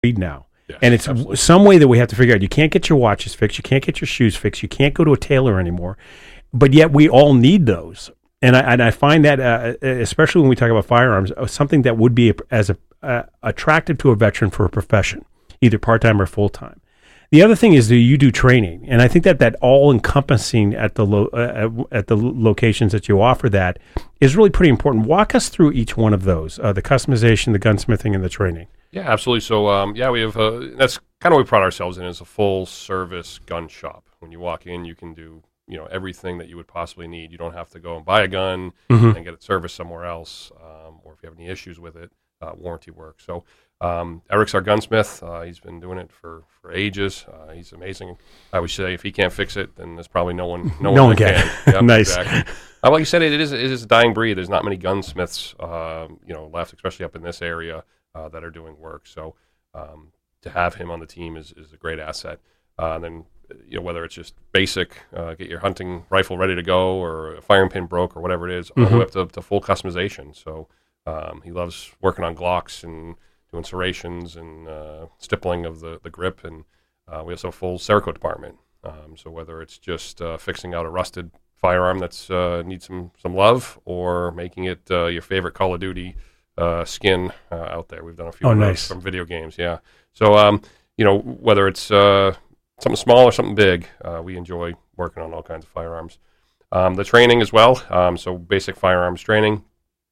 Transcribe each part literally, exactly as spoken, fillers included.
read now. Yes, and it's absolutely. some way that we have to figure out. You can't get your watches fixed. You can't get your shoes fixed. You can't go to a tailor anymore. But yet we all need those. And I, and I find that, uh, especially when we talk about firearms, something that would be as a, uh, attractive to a veteran for a profession, either part-time or full-time. The other thing is that you do training, and I think that that all-encompassing at the lo- uh, at the locations that you offer that is really pretty important. Walk us through each one of those: uh, the customization, the gunsmithing, and the training. Yeah, absolutely. So, um, yeah, we have uh, that's kind of what we pride ourselves in, is a full-service gun shop. When you walk in, you can do you know everything that you would possibly need. You don't have to go and buy a gun mm-hmm. and get it serviced somewhere else, um, or if you have any issues with it, uh, warranty work. So. Um, Eric's our gunsmith. Uh, he's been doing it for, for ages. Uh, he's amazing. I would say if he can't fix it, then there's probably no one no, no one one can. can. Yep, nice. Exactly. Uh, like you said, it is, it is a dying breed. There's not many gunsmiths uh, you know, left, especially up in this area, uh, that are doing work. So um, to have him on the team is, is a great asset. Uh, and then, you know, whether it's just basic, uh, get your hunting rifle ready to go, or a firing pin broke, or whatever it is, mm-hmm. all the way up to, to full customization. So um, he loves working on Glocks and doing serrations and uh, stippling of the, the grip, and uh, we also have a full Cerakote department. Um, so whether it's just uh, fixing out a rusted firearm that's uh, needs some, some love, or making it uh, your favorite Call of Duty uh, skin uh, out there. We've done a few oh, of those nice. from video games, yeah. So, um, you know, whether it's uh, something small or something big, uh, we enjoy working on all kinds of firearms. Um, the training as well, um, so basic firearms training.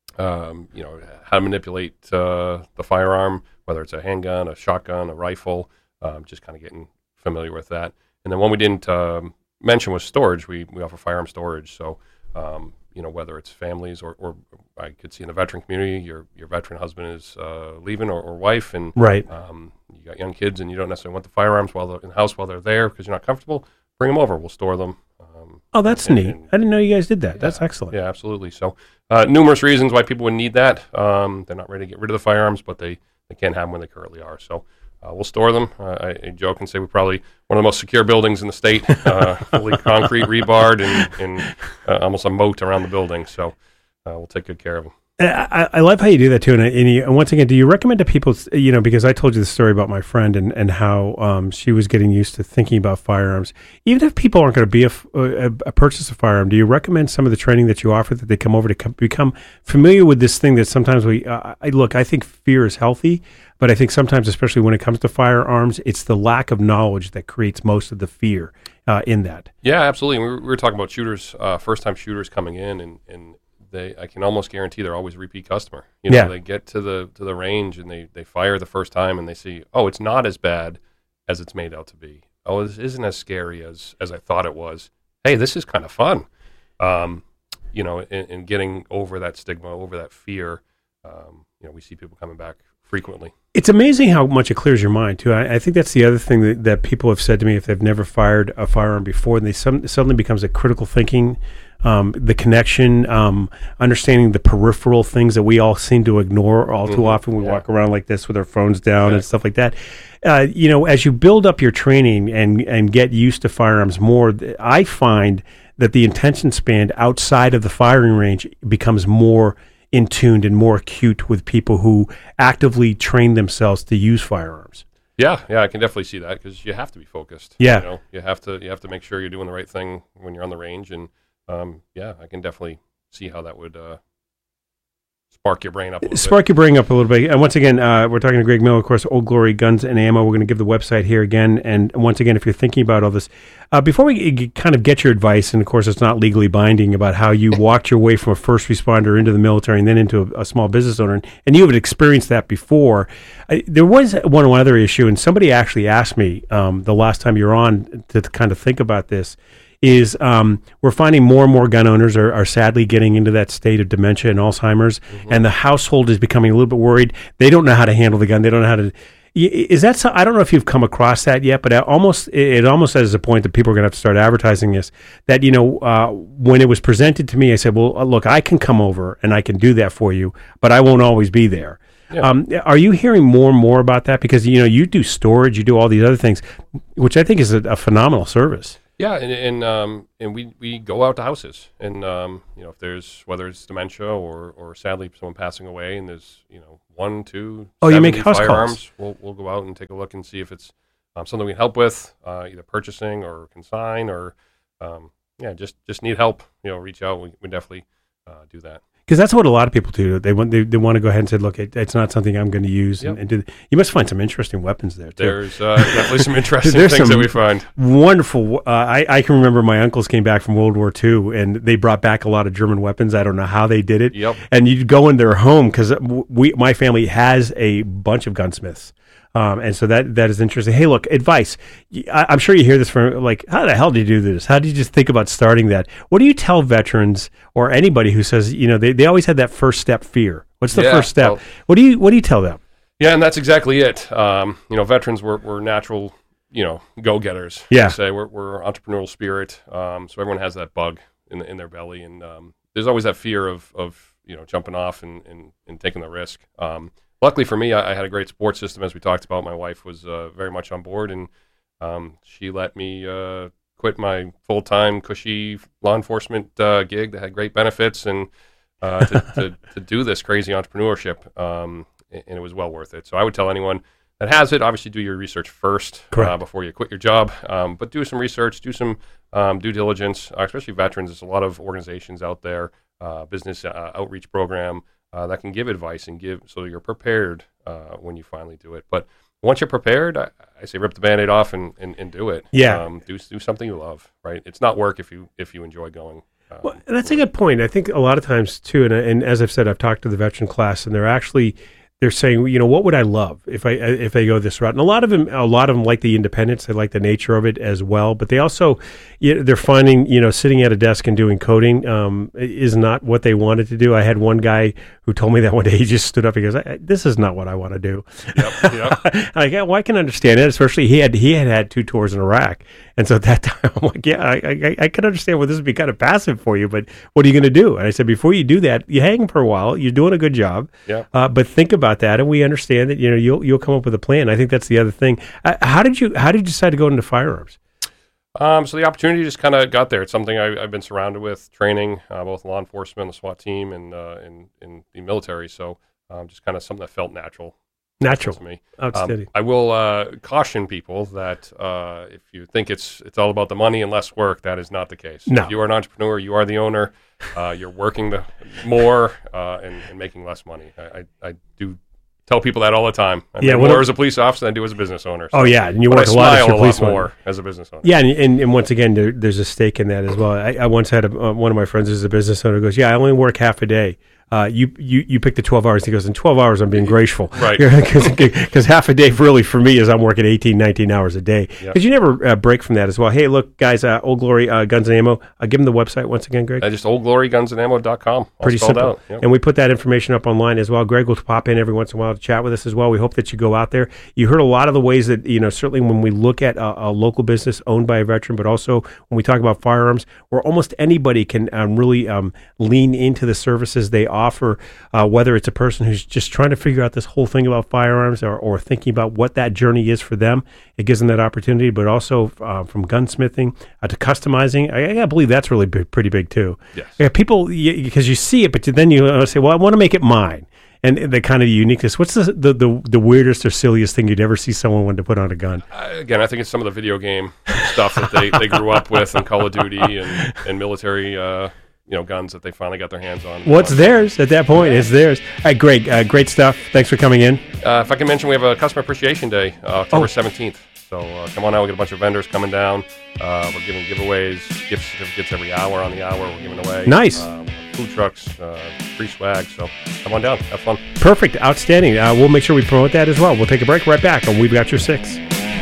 Um, you know, how to manipulate uh, the firearm, whether it's a handgun, a shotgun, a rifle, um, just kind of getting familiar with that. And then one we didn't um, mention was storage. We we offer firearm storage. So, um, you know, whether it's families or, or I could see in the veteran community, your your veteran husband is uh, leaving or, or wife, and right. um, you got young kids and you don't necessarily want the firearms while they're in the house while they're there because you're not comfortable, bring them over. We'll store them. Um, oh, that's and, neat. and, I didn't know you guys did that. Yeah, that's excellent. Yeah, absolutely. So uh, numerous reasons why people would need that. Um, they're not ready to get rid of the firearms, but they, they can't have them when they currently are. So uh, we'll store them. Uh, I, I joke and say we're probably one of the most secure buildings in the state, uh, fully concrete, rebarred, and, and uh, almost a moat around the building. So uh, we'll take good care of them. I, I love how you do that too, and, and, you, and once again, do you recommend to people? You know, because I told you the story about my friend and, and how um, she was getting used to thinking about firearms. Even if people aren't going to be a, a, a purchase a firearm, do you recommend some of the training that you offer that they come over to come, become familiar with this thing that sometimes we? Uh, I look, I think fear is healthy, but I think sometimes, especially when it comes to firearms, it's the lack of knowledge that creates most of the fear uh, in that. Yeah, absolutely. We were, we were talking about shooters, uh, first-time shooters coming in, and and. They, I can almost guarantee they're always a repeat customer. You know, yeah. They get to the to the range and they, they fire the first time and they see, oh, it's not as bad as it's made out to be. Oh, this isn't as scary as, as I thought it was. Hey, this is kind of fun. Um, you know, and, and getting over that stigma, over that fear. Um, you know, we see people coming back frequently. It's amazing how much it clears your mind, too. I, I think that's the other thing that, that people have said to me if they've never fired a firearm before, and they some, suddenly becomes a critical thinking, um, the connection, um, understanding the peripheral things that we all seem to ignore all too mm-hmm. often. We yeah. walk around like this with our phones down yeah. and stuff like that. Uh, you know, as you build up your training and, and get used to firearms more, I find that the attention span outside of the firing range becomes more in tuned and more acute with people who actively train themselves to use firearms. Yeah, yeah, I can definitely see that because you have to be focused. Yeah, you know, you have to you have to make sure you're doing the right thing when you're on the range, and um, yeah, I can definitely see how that would uh, spark your brain up a little Spark bit. your brain up a little bit. And once again, uh, we're talking to Greg Miller, of course, Old Glory Guns and Ammo. We're going to give the website here again. And once again, if you're thinking about all this, uh, before we g- kind of get your advice, and of course, it's not legally binding, about how you walked your way from a first responder into the military and then into a, a small business owner, and, and you have experienced that before. I, there was one other issue, and somebody actually asked me um, the last time you're on to, to kind of think about this. Is um, we're finding more and more gun owners are, are sadly getting into that state of dementia and Alzheimer's, mm-hmm. and the household is becoming a little bit worried. They don't know how to handle the gun. They don't know how to. Is that? So, I don't know if you've come across that yet, but almost it almost is a point that people are going to have to start advertising this. That you know, uh, when it was presented to me, I said, "Well, look, I can come over and I can do that for you, but I won't always be there." Yeah. Um, are you hearing more and more about that? Because you know, you do storage, you do all these other things, which I think is a, a phenomenal service. Yeah, and and um, and we, we go out to houses, and um, you know, if there's whether it's dementia or, or sadly someone passing away, and there's you know one, two, oh, you make seventy house firearms, calls. we'll we'll go out and take a look and see if it's um, something we can help with, uh, either purchasing or consign, or um, yeah, just just need help. You know, reach out. We we definitely uh, do that. Because that's what a lot of people do. They want they, they want to go ahead and say, "Look, it, it's not something I'm going to use." Yep. And, and do. You must find some interesting weapons there too. There's uh, definitely some interesting There's things some that we find. Wonderful. Uh, I I can remember my uncles came back from World War Two, and they brought back a lot of German weapons. I don't know how they did it. Yep. And you'd go in their home because we my family has a bunch of gunsmiths. Um, and so that that is interesting. Hey, look, advice. I, I'm sure you hear this from, like, how the hell did you do this? How did you just think about starting that? What do you tell veterans or anybody who says, you know, they, they always had that first step fear? What's the Yeah, first step? well- what do you what do you tell them? Yeah, and that's exactly it. Um, you know, veterans were, were natural, you know, go-getters. Yeah. I say we're, we're entrepreneurial spirit. Um, so everyone has that bug in in their belly, and um, there's always that fear of of you know jumping off and, and, and taking the risk. Um, luckily for me, I, I had a great support system, as we talked about. My wife was uh, very much on board, and um, she let me uh, quit my full-time cushy law enforcement uh, gig that had great benefits, and uh, to, to, to do this crazy entrepreneurship. Um, and it was well worth it. So I would tell anyone that has it, obviously do your research first uh, before you quit your job, um, but do some research, do some um, due diligence, uh, especially veterans. There's a lot of organizations out there, uh, business uh, outreach program uh, that can give advice and give, so you're prepared uh, when you finally do it. But once you're prepared, I, I say rip the Band-Aid off and, and, and do it. Yeah. Um, do, do something you love, right? It's not work if you if you enjoy going. Um, Well, that's a good point. I think a lot of times too, and, and as I've said, I've talked to the veteran class, and they're actually they're saying, you know, what would I love if I if they go this route? And a lot of them, a lot of them like the independence, they like the nature of it as well. But they also, you know, they're finding, you know, sitting at a desk and doing coding um, is not what they wanted to do. I had one guy who told me that one day. He just stood up. He goes, I, "This is not what I want to do." Yep, yep. Like, yeah, well, I can understand it. Especially he had he had had two tours in Iraq, and so at that time I'm like, yeah, I I, I can understand where this would be kind of passive for you, but what are you going to do? And I said, before you do that, you hang for a while. You're doing a good job, Yeah. uh, but think about that, and we understand that you know you'll you'll come up with a plan. I think that's the other thing. Uh, how did you how did you decide to go into firearms? Um, so the opportunity just kind of got there. It's something I, I've been surrounded with, training uh, both law enforcement, the SWAT team, and uh, in, in the military. So um, just kind of something that felt natural. Natural to me. Outstanding. Um, I will uh, caution people that uh, if you think it's it's all about the money and less work, that is not the case. No. If you are an entrepreneur, you are the owner. Uh, you're working the more uh, and, and making less money. I, I, I do tell people that all the time. I Yeah, make what more a- as a police officer than I do as a business owner. Oh, yeah, and you but work I a lot as smile your a police lot owner. more as a business owner. Yeah, and, and, and once again, there, there's a stake in that as well. I, I once had a, uh, one of my friends who's a business owner goes, yeah, I only work half a day. Uh, you, you you pick the twelve hours. He goes, in twelve hours, I'm being graceful. Right. Because half a day really for me is I'm working eighteen, nineteen hours a day. Because Yep. you never uh, break from that as well. Hey, look, guys, uh, Old Glory uh, Guns and Ammo. Uh, give them the website once again, Greg. Uh, just old glory guns and ammo dot com. All Pretty spelled simple. out. Yep. And we put that information up online as well. Greg will pop in every once in a while to chat with us as well. We hope that you go out there. You heard a lot of the ways that, you know, certainly when we look at a, a local business owned by a veteran, but also when we talk about firearms, where almost anybody can um, really um, lean into the services they offer, uh, whether it's a person who's just trying to figure out this whole thing about firearms or, or thinking about what that journey is for them. It gives them that opportunity, but also uh, from gunsmithing uh, to customizing. I, I believe that's really big, pretty big too. Yes. Yeah, people, because you see it, but then you uh, say, well, I want to make it mine. And the kind of uniqueness. What's the, the, the, the weirdest or silliest thing you'd ever see someone want to put on a gun? Uh, again, I think it's some of the video game stuff that they, they grew up with in Call of Duty and, and military uh, you know, guns that they finally got their hands on. What's Uh, theirs at that point? It's theirs. All right, Greg, uh, great stuff. Thanks for coming in. Uh, if I can mention, we have a Customer Appreciation Day, uh, October Oh. seventeenth. So uh, come on out. We got a bunch of vendors coming down. Uh, we're giving giveaways, gift certificates every hour on the hour. We're giving away. Nice. Um, food trucks, uh, free swag. So come on down. Have fun. Perfect. Outstanding. Uh, we'll make sure we promote that as well. We'll take a break right back on We've Got Your Six.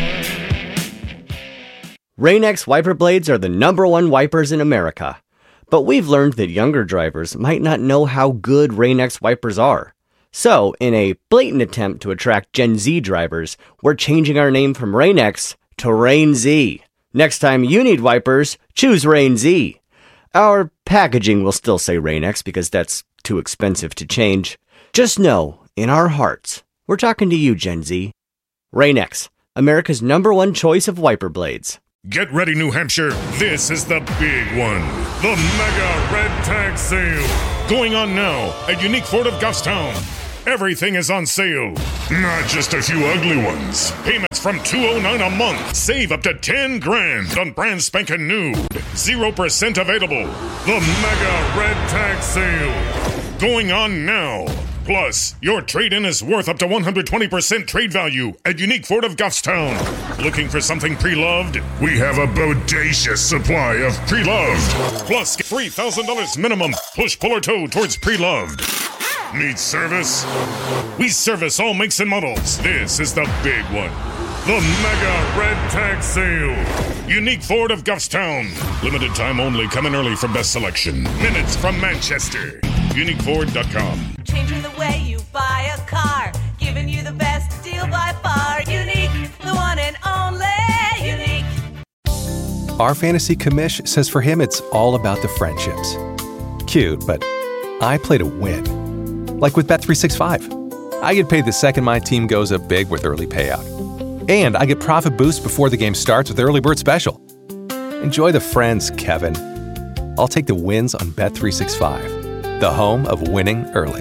Rain-X wiper blades are the number one wipers in America. But we've learned that younger drivers might not know how good Rain-X wipers are. So, in a blatant attempt to attract Gen Z drivers, we're changing our name from Rain-X to Rain Z. Next time you need wipers, choose Rain Z. Our packaging will still say Rain-X because that's too expensive to change. Just know, in our hearts, we're talking to you, Gen Z. Rain-X, America's number one choice of wiper blades. Get ready, New Hampshire. This is the big one. The Mega Red Tag Sale. Going on now at Unique Ford of Goffstown. Everything is on sale. Not just a few ugly ones. Payments from two hundred nine dollars a month. Save up to ten grand on brand spanking new. zero percent available. The Mega Red Tag Sale. Going on now. Plus, your trade-in is worth up to one hundred twenty percent trade value at Unique Ford of Goffstown. Looking for something pre-loved? We have a bodacious supply of pre-loved. Plus, three thousand dollars minimum push, pull, or tow towards pre-loved. Need service? We service all makes and models. This is the big one. The Mega Red Tag Sale. Unique Ford of Goffstown. Limited time only. Coming early for best selection. Minutes from Manchester. Unique Ford dot com. Changing the way you buy a car. Giving you the best deal by far. Unique, the one and only Unique. Our fantasy commish says for him it's all about the friendships. Cute, but I play to win. Like with Bet three sixty-five. I get paid the second my team goes up big with early payout. And I get profit boost before the game starts with Early Bird Special. Enjoy the friends, Kevin. I'll take the wins on Bet three sixty-five, the home of winning early.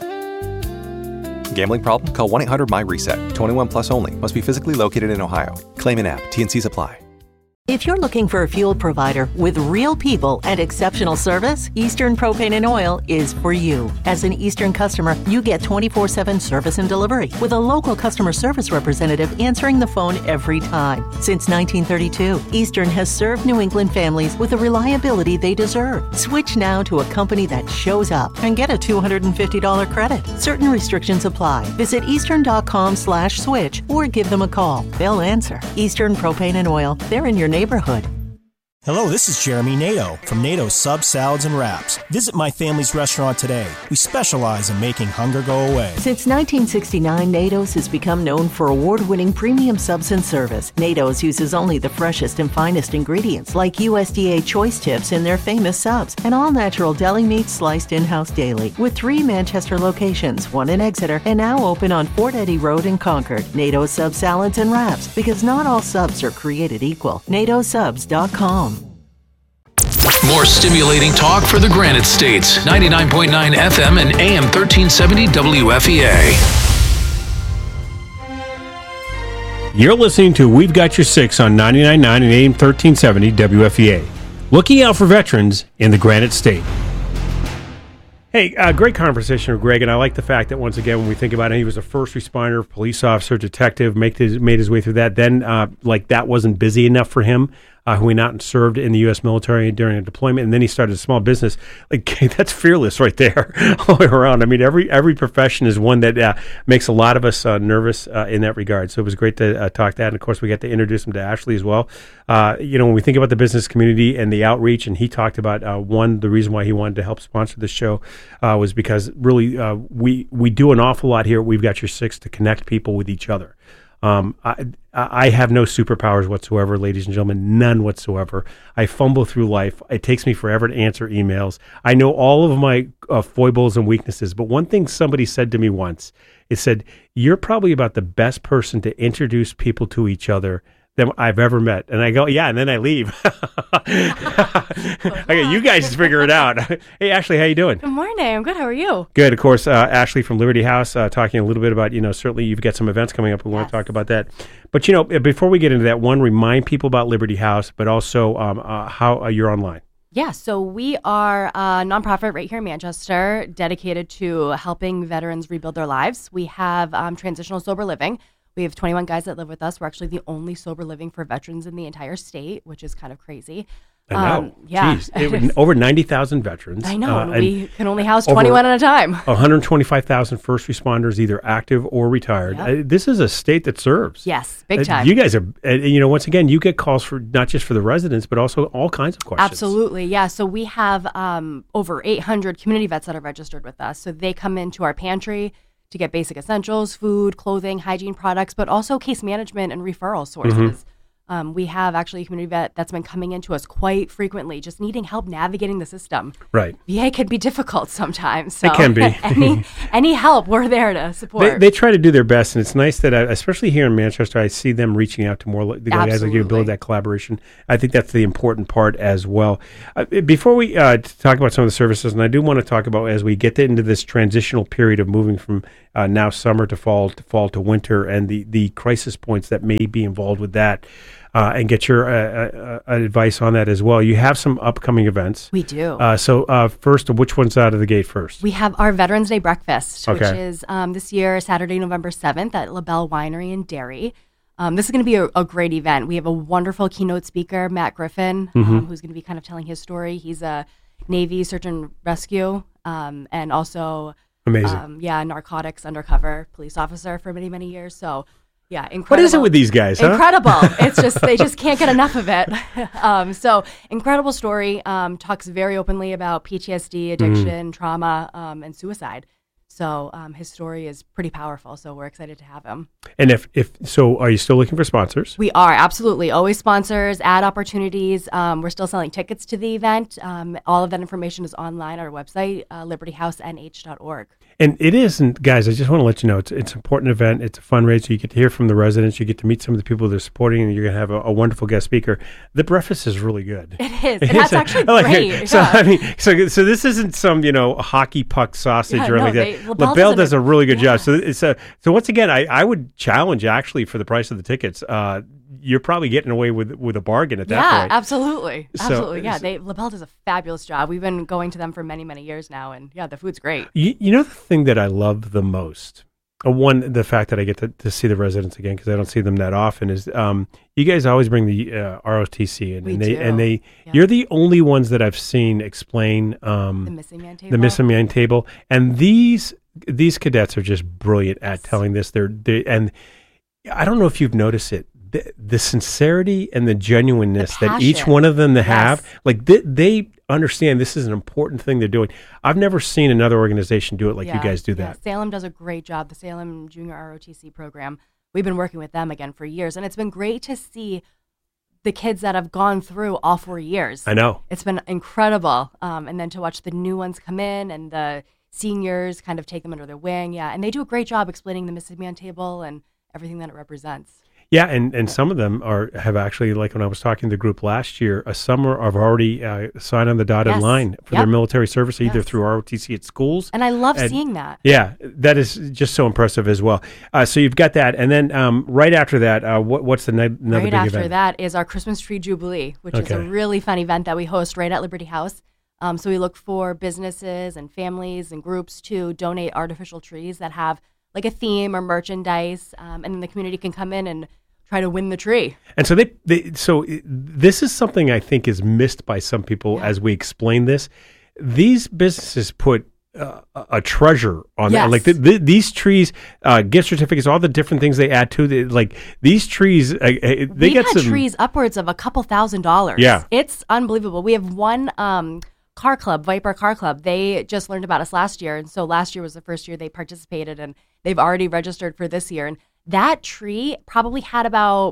Gambling problem? Call one eight hundred my reset. twenty-one plus only. Must be physically located in Ohio. Claim in app. T N Cs apply. If you're looking for a fuel provider with real people and exceptional service, Eastern Propane and Oil is for you. As an Eastern customer, you get twenty-four seven service and delivery with a local customer service representative answering the phone every time. Since nineteen thirty-two, Eastern has served New England families with the reliability they deserve. Switch now to a company that shows up and get a two hundred fifty dollars credit. Certain restrictions apply. Visit eastern.com slash switch or give them a call. They'll answer. Eastern Propane and Oil. They're in your neighborhood. Hello, this is Jeremy Nato from Nato Sub Salads and Wraps. Visit my family's restaurant today. We specialize in making hunger go away. Since nineteen sixty-nine, Nato's has become known for award-winning premium subs and service. Nato's uses only the freshest and finest ingredients like U S D A choice tips in their famous subs and all-natural deli meat sliced in-house daily. With three Manchester locations, one in Exeter, and now open on Fort Eddy Road in Concord. Nato's Sub Salads and Wraps, because not all subs are created equal. nato subs dot com. More stimulating talk for the Granite States. ninety-nine point nine F M and A M thirteen seventy W F E A. You're listening to We've Got Your Six on ninety-nine point nine and A M thirteen seventy W F E A. Looking out for veterans in the Granite State. Hey, uh, great conversation with Greg, and I like the fact that once again, when we think about it, he was a first responder, police officer, detective, make his, made his way through that. Then, uh, like, that wasn't busy enough for him. Uh, who went out and served in the U S military during a deployment, and then he started a small business. Like, that's fearless right there, all the way around. I mean, every every profession is one that uh, makes a lot of us uh, nervous uh, in that regard. So it was great to uh, talk that, and of course, we got to introduce him to Ashley as well. Uh, you know, when we think about the business community and the outreach, and he talked about uh, one, the reason why he wanted to help sponsor this show uh, was because really uh, we we do an awful lot here. We've Got Your Six to connect people with each other. Um, I, I have no superpowers whatsoever, ladies and gentlemen, none whatsoever. I fumble through life. It takes me forever to answer emails. I know all of my uh, foibles and weaknesses, but one thing somebody said to me once, it said, you're probably about the best person to introduce people to each other than I've ever met. And I go, yeah, and then I leave. Okay, you guys figure it out. Hey, Ashley, how you doing? Good morning. I'm good. How are you? Good. Of course, uh, Ashley from Liberty House, uh, talking a little bit about, you know, certainly you've got some events coming up. We yes. want to talk about that. But, you know, before we get into that, one, remind people about Liberty House, but also um, uh, how uh, you're online. Yeah, so we are a nonprofit right here in Manchester dedicated to helping veterans rebuild their lives. We have um, transitional sober living. We have twenty-one guys that live with us. We're actually the only sober living for veterans in the entire state, which is kind of crazy. I know. Um, yeah. Jeez. It, over ninety thousand veterans. I know. Uh, we can only house twenty-one at a time. one hundred twenty-five thousand first responders, either active or retired. Yep. Uh, this is a state that serves. Yes, big time. Uh, you guys are, uh, you know, once again, you get calls for not just for the residents, but also all kinds of questions. Absolutely. Yeah. So we have um, over eight hundred community vets that are registered with us. So they come into our pantry to get basic essentials, food, clothing, hygiene products, but also case management and referral sources. Mm-hmm. Um, we have actually a community vet that's been coming into us quite frequently, just needing help navigating the system. Right. V A can be difficult sometimes. So It can be. any, any help, we're there to support. They, they try to do their best, and it's nice that, I, especially here in Manchester, I see them reaching out to more li- the guys like you to Absolutely. build that collaboration. I think that's the important part as well. Uh, before we uh, t- talk about some of the services, and I do want to talk about as we get to, into this transitional period of moving from uh, now summer to fall to fall to winter, and the, the crisis points that may be involved with that. Uh, and get your uh, uh, advice on that as well. You have some upcoming events. We do. Uh, so uh, first, which one's out of the gate first? We have our Veterans Day breakfast, which Okay. is um, this year, Saturday, November seventh at LaBelle Winery and Dairy. Um, this is going to be a, a great event. We have a wonderful keynote speaker, Matt Griffin, Mm-hmm. um, who's going to be kind of telling his story. He's a Navy search and rescue um, and also, Amazing. um, yeah, narcotics undercover police officer for many, many years. So, yeah, incredible. What is it with these guys, huh? Incredible. It's just, they just can't get enough of it. um, so, incredible story. Um, talks very openly about P T S D, addiction, trauma, um, and suicide. So, um, his story is pretty powerful. So, we're excited to have him. And if, if so, are you still looking for sponsors? We are, absolutely. Always sponsors, ad opportunities. Um, we're still selling tickets to the event. Um, all of that information is online on our website, uh, liberty house n h dot org. And it is, and guys, I just want to let you know, it's it's an important event. It's a fundraiser. You get to hear from the residents. You get to meet some of the people they're supporting, and you're going to have a, a wonderful guest speaker. The breakfast is really good. It is. And that's actually I like it. great. So, yeah. I mean, so so this isn't some, you know, hockey puck sausage Yeah, or no, anything they- like that. LaBelle LaBelle does does a- a really good yeah. job. So it's a, so once again, I, I would challenge, actually, for the price of the tickets, uh, you're probably getting away with with a bargain at that Yeah, point. absolutely. So- Absolutely. Yeah, they LaBelle does a fabulous job. We've been going to them for many, many years now, and yeah, the food's great. You, you know the thing that I love the most, uh, one the fact that I get to, to see the residents again because I don't see them that often is um, you guys always bring the uh, R O T C in, We and they do. and they Yeah. you're the only ones that I've seen explain um, The missing man table. the missing man table, and these these cadets are just brilliant at telling this. They're they and I don't know if you've noticed it. The, the sincerity and the genuineness The that each passion. one of them they have, Yes. like they, they understand this is an important thing they're doing. I've never seen another organization do it like you Yeah, guys do yeah. that. Salem does a great job. The Salem Junior R O T C program. We've been working with them again for years, and it's been great to see the kids that have gone through all four years. I know. It's been incredible. Um, and then to watch the new ones come in and the seniors kind of take them under their wing. Yeah. And they do a great job explaining the missing man table and everything that it represents. Yeah, and, and some of them are have actually, like when I was talking to the group last year, a some are- have already uh, signed on the dotted Yes. line for Yep. their military service, either Yes. through R O T C at schools. And I love And- seeing that. Yeah, that is just so impressive as well. Uh, so you've got that, and then um, right after that, uh, what, what's the ne- another right big after event? that is our Christmas Tree Jubilee, which is a Okay. really fun event that we host right at Liberty House. Um, so we look for businesses and families and groups to donate artificial trees that have like a theme or merchandise, um, and then the community can come in and try to win the tree. And so they, they so i- this is something I think is missed by some people Yeah. as we explain this. These businesses put uh, a a treasure on that. Yes. Like the, the, these trees, uh, gift certificates, all the different things they add to the, like these trees. Uh, uh, they We've get had some trees upwards of a couple thousand dollars. Yeah. It's unbelievable. We have one um, car club, Viper Car Club. They just learned about us last year. And so last year was the first year they participated, and they've already registered for this year. And that tree probably had about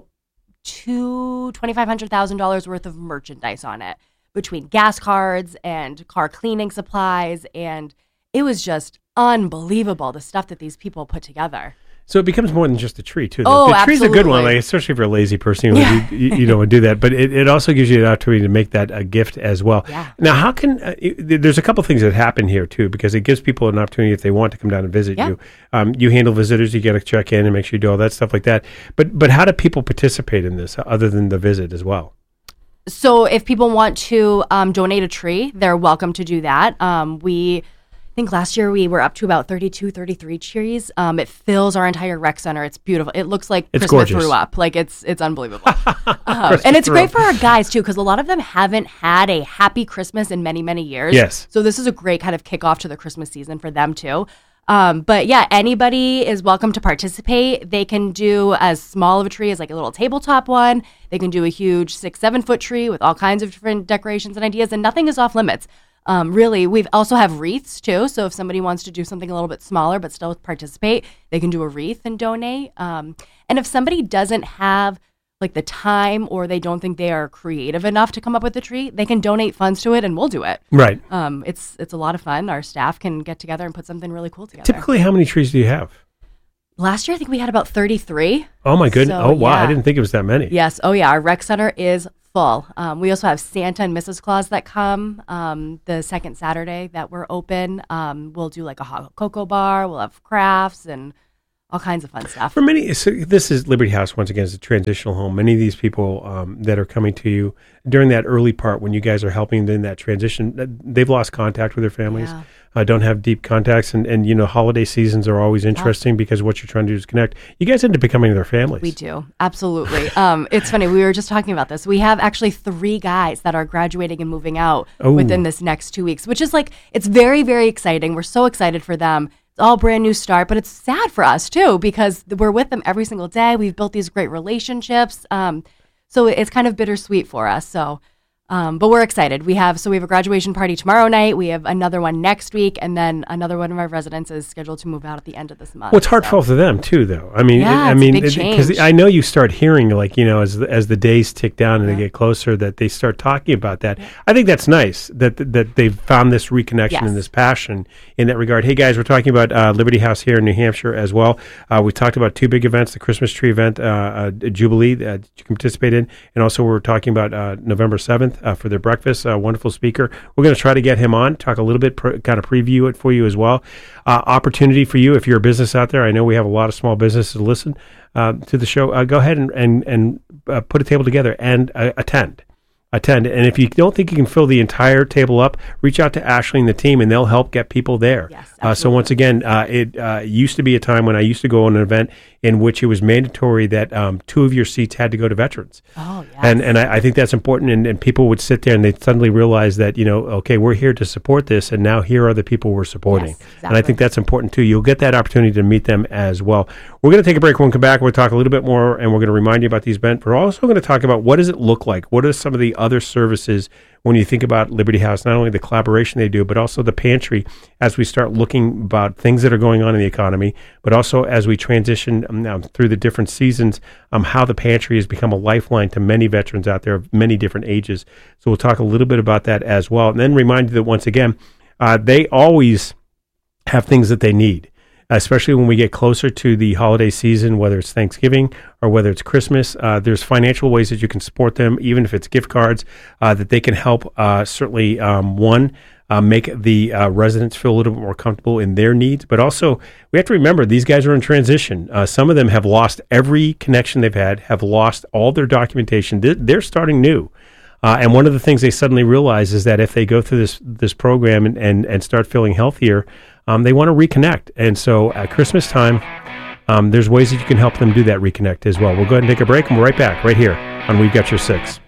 two twenty five hundred thousand dollars worth of merchandise on it, between gas cards and car cleaning supplies, and it was just unbelievable the stuff that these people put together. So it becomes more than just a tree, too. The, Oh, the tree's a good one, absolutely. like, especially if you're a lazy person. You, Yeah. you, you don't want to do that. But it, it also gives you an opportunity to make that a gift as well. Yeah. Now, how can uh, it, there's a couple things that happen here, too, because it gives people an opportunity if they want to come down and visit Yeah. you. Um, you handle visitors. You get to check in and make sure you do all that stuff like that. But but how do people participate in this other than the visit as well? So if people want to um, donate a tree, they're welcome to do that. Um, we, I think last year we were up to about thirty-two, thirty-three trees. Um, it fills our entire rec center. It's beautiful. It looks like It's Christmas gorgeous. threw up. Like it's it's unbelievable. um, and it's threw great up. for our guys too, because a lot of them haven't had a happy Christmas in many, many years. Yes. So this is a great kind of kickoff to the Christmas season for them too. Um, but yeah, anybody is welcome to participate. They can do as small of a tree as like a little tabletop one. They can do a huge six, seven foot tree with all kinds of different decorations and ideas, and nothing is off limits. Um, really, we've also have wreaths too. So if somebody wants to do something a little bit smaller but still participate, they can do a wreath and donate. Um, and if somebody doesn't have like the time, or they don't think they are creative enough to come up with a tree, they can donate funds to it and we'll do it. Right. Um, it's it's a lot of fun. Our staff can get together and put something really cool together. Typically, how many trees do you have? Last year, I think we had about thirty-three. Oh, my goodness. So, oh, wow. yeah. I didn't think it was that many. Yes. Oh, yeah. Our rec center is full. Um, we also have Santa and Missus Claus that come um, the second Saturday that we're open. Um, we'll do like a hot cocoa bar. We'll have crafts and all kinds of fun stuff. For many, so this is Liberty House, once again, is a transitional home. Many of these people um, that are coming to you during that early part when you guys are helping them in that transition, they've lost contact with their families, Yeah. uh, don't have deep contacts. And, and, you know, holiday seasons are always interesting yeah. because what you're trying to do is connect. You guys end up becoming their families. We do. Absolutely. um, it's funny. We were just talking about this. We have actually three guys that are graduating and moving out Oh. within this next two weeks, which is like, it's very, very exciting. We're so excited for them. It's all brand new start, but it's sad for us too because we're with them every single day. We've built these great relationships. Um, so it's kind of bittersweet for us. So, um, but we're excited. We have, so we have a graduation party tomorrow night. We have another one next week. And then another one of our residents is scheduled to move out at the end of this month. Well, it's heartfelt for them too, though. I mean, Yeah, it, I it's a mean, big because change. I know you start hearing, like, you know, as the, as the days tick down and Yeah. they get closer, that they start talking about that. I think that's nice that that they've found this reconnection Yes. and this passion in that regard. Hey guys, we're talking about uh, Liberty House here in New Hampshire as well. Uh, we talked about two big events: the Christmas tree event, uh, uh, Jubilee uh, that you can participate in, and also we're talking about uh, November seventh uh, for their breakfast. A wonderful speaker. We're going to try to get him on, talk a little bit, pr- kind of preview it for you as well. Uh, opportunity for you if you're a business out there. I know we have a lot of small businesses to listen uh, to the show. Uh, go ahead and and, and uh, put a table together and uh, attend. Attend. And if you don't think you can fill the entire table up, reach out to Ashley and the team, and they'll help get people there. Yes, uh, so once again, uh, it uh, used to be a time when I used to go on an event in which it was mandatory that um, two of your seats had to go to veterans. Oh, yes. And and I, I think that's important. And, and people would sit there and they'd suddenly realize that, you know, okay, we're here to support this, and now here are the people we're supporting. Yes, And I exactly. think that's important too. You'll get that opportunity to meet them as well. We're going to take a break. When we come back, we'll talk a little bit more, and we're going to remind you about these events. We're also going to talk about what does it look like? What are some of the other services when you think about Liberty House, not only the collaboration they do, but also the pantry as we start looking about things that are going on in the economy, but also as we transition um, now through the different seasons, um, how the pantry has become a lifeline to many veterans out there of many different ages. So we'll talk a little bit about that as well. And then remind you that once again, uh, they always have things that they need, especially when we get closer to the holiday season, whether it's Thanksgiving or whether it's Christmas. Uh, there's financial ways that you can support them, even if it's gift cards, uh, that they can help uh, certainly, um, one, uh, make the uh, residents feel a little bit more comfortable in their needs. But also, we have to remember, these guys are in transition. Uh, some of them have lost every connection they've had, have lost all their documentation. They're, they're starting new. Uh, and one of the things they suddenly realize is that if they go through this this program and, and, and start feeling healthier, um, they want to reconnect. And so at Christmas time, um, there's ways that you can help them do that reconnect as well. We'll go ahead and take a break, and we're right back right here on We've Got Your Six.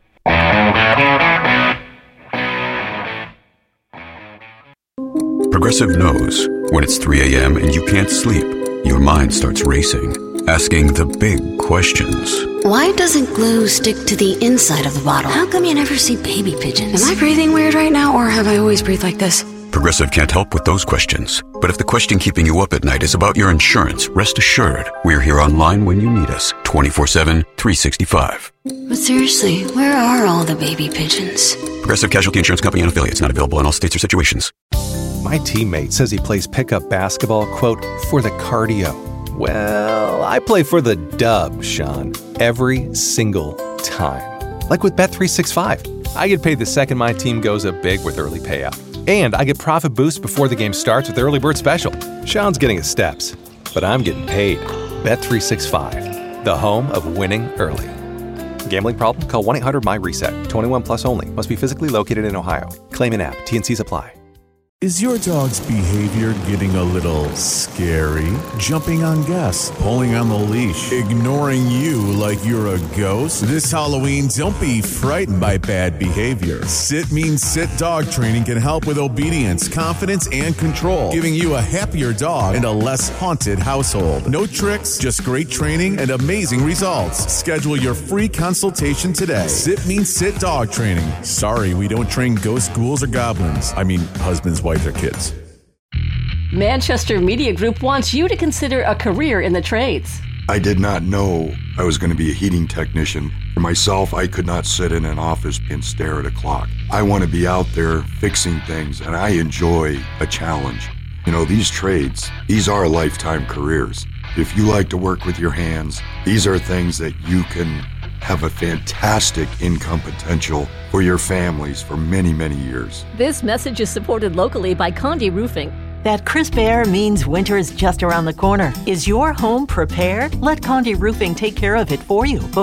Progressive knows when it's three a.m. and you can't sleep, your mind starts racing, asking the big questions. Why doesn't glue stick to the inside of the bottle? How come you never see baby pigeons? Am I breathing weird right now, or have I always breathed like this? Progressive can't help with those questions. But if the question keeping you up at night is about your insurance, rest assured, we're here online when you need us, twenty-four seven, three sixty-five. But seriously, where are all the baby pigeons? Progressive Casualty Insurance Company and affiliates, not available in all states or situations. My teammate says he plays pickup basketball, quote, for the cardio. Well, I play for the dub, Sean, every single time. Like with Bet three sixty-five. I get paid the second my team goes up big with early payout. And I get profit boost before the game starts with Early Bird Special. Sean's getting his steps, but I'm getting paid. Bet three sixty-five, the home of winning early. Gambling problem? Call one eight hundred my reset. twenty-one plus only. Must be physically located in Ohio. Claim in app. T and Cs apply. Is your dog's behavior getting a little scary? Jumping on guests, pulling on the leash, ignoring you like you're a ghost? This Halloween, don't be frightened by bad behavior. Sit Means Sit Dog Training can help with obedience, confidence, and control, giving you a happier dog and a less haunted household. No tricks, just great training and amazing results. Schedule your free consultation today. Sit Means Sit Dog Training. Sorry, we don't train ghosts, ghouls, or goblins. I mean, husbands, wives, or kids. Manchester Media Group wants you to consider a career in the trades. I did not know I was going to be a heating technician. For myself, I could not sit in an office and stare at a clock. I want to be out there fixing things, and I enjoy a challenge. You know, these trades, these are lifetime careers. If you like to work with your hands, these are things that you can have a fantastic income potential for your families for many, many years. This message is supported locally by Condé Roofing. That crisp air means winter is just around the corner. Is your home prepared? Let Condé Roofing take care of it for you.